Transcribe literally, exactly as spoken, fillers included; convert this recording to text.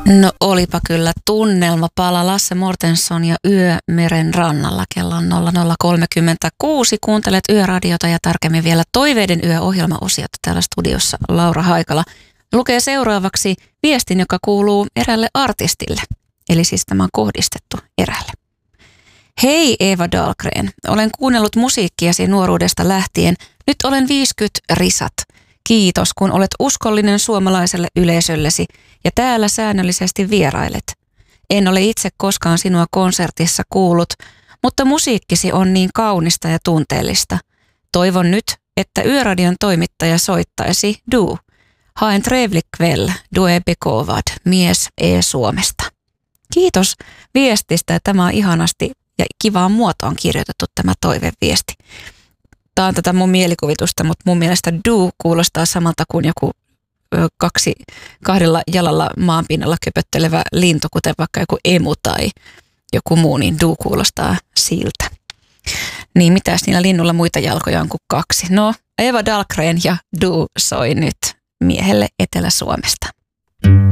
No olipa kyllä tunnelma pala. Lasse Mortenson ja Yö meren rannalla. Kello on nolla nolla kolmekymmentäkuusi. Kuuntelet Yöradiota ja tarkemmin vielä Toiveiden yö-ohjelmaosiota täällä studiossa. Laura Haikala lukee seuraavaksi viestin, joka kuuluu erälle artistille. Eli siis tämä on kohdistettu erälle. Hei Eva Dahlgren, olen kuunnellut musiikkiasi nuoruudesta lähtien. Nyt olen viisikymmentä risat. Kiitos, kun olet uskollinen suomalaiselle yleisöllesi ja täällä säännöllisesti vierailet. En ole itse koskaan sinua konsertissa kuullut, mutta musiikkisi on niin kaunista ja tunteellista. Toivon nyt, että Yöradion toimittaja soittaisi Du. Ha en trevlig kväll, du är begåvad, mies e Suomesta. Kiitos viestistä. Tämä on ihanasti ja kivaan muotoon kirjoitettu tämä toiveviesti. Tämä on tätä mun mielikuvitusta, mutta mun mielestä Du kuulostaa samalta kuin joku ö, kaksi, kahdella jalalla maanpinnalla köpöttelevä lintu, kuten vaikka joku emu tai joku muu, niin Du kuulostaa siltä. Niin mitäs niillä linnulla muita jalkoja on kuin kaksi? No, Eva Dahlgren ja Du soi nyt miehelle Etelä-Suomesta.